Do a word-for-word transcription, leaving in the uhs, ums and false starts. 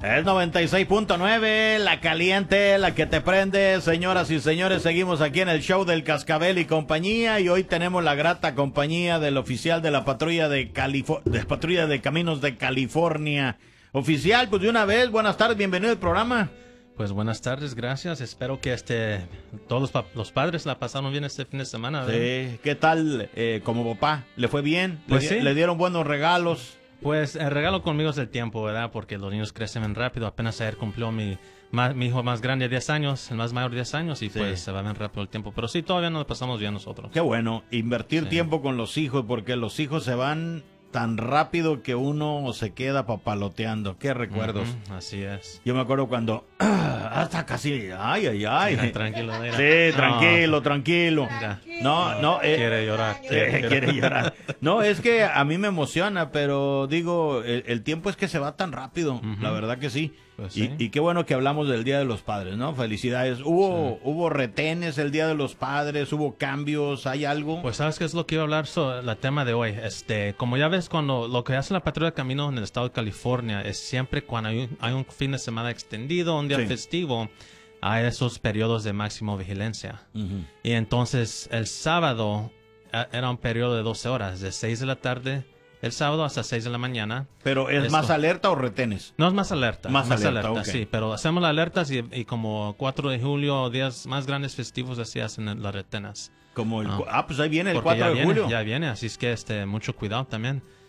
Es noventa y seis punto nueve, la caliente, la que te prende. Señoras y señores, seguimos aquí en el show del Cascabel y compañía, y hoy tenemos la grata compañía del oficial de la patrulla de Califo- de patrulla de caminos de California. Oficial, pues de una vez, buenas tardes, bienvenido al programa. Pues buenas tardes, gracias. Espero que este todos los, pa los padres la pasaron bien este fin de semana. ¿Verdad? Sí, ¿qué tal eh, como papá? ¿Le fue bien? Pues ¿Le, sí. ¿Le dieron buenos regalos? Pues el regalo conmigo es el tiempo, ¿verdad? Porque los niños crecen bien rápido. Apenas ayer cumplió mi, ma, mi hijo más grande, diez años, el más mayor, diez años, y sí. Pues se va bien rápido el tiempo. Pero sí, todavía no lo pasamos bien nosotros. Qué bueno, invertir sí. tiempo con los hijos, porque los hijos se van tan rápido que uno se queda papaloteando. Qué recuerdos. Uh-huh, así es. Yo me acuerdo cuando hasta casi, ay, ay, ay. Mira, tranquilo, mira. Sí, tranquilo, no. tranquilo. Mira. No, no. Eh, quiere llorar. Quiere, eh, quiere llorar. No, es que a mí me emociona, pero digo, el, el tiempo es que se va tan rápido. Uh-huh. La verdad que sí. Pues sí. Y, y qué bueno que hablamos del Día de los Padres, ¿no? Felicidades. ¿Hubo, sí. hubo retenes el Día de los Padres? ¿Hubo cambios? ¿Hay algo? Pues sabes qué es lo que iba a hablar sobre el tema de hoy. Este, como ya ves, cuando lo que hace la patrulla de caminos en el estado de California es siempre cuando hay un, hay un fin de semana extendido, un día sí. festivo, hay esos periodos de máxima vigilancia. Uh-huh. Y entonces el sábado era un periodo de doce horas, de seis de la tarde el sábado hasta seis de la mañana. ¿Pero es Esto. más alerta o retenes? No, es más alerta. Más, más alerta, alerta okay. sí. Pero hacemos las alertas y, y como cuatro de julio, días más grandes festivos, así hacen las retenas. Como el, ¿no? Ah, pues ahí viene el Porque cuatro de viene, julio. Ya viene, así es que este mucho cuidado también.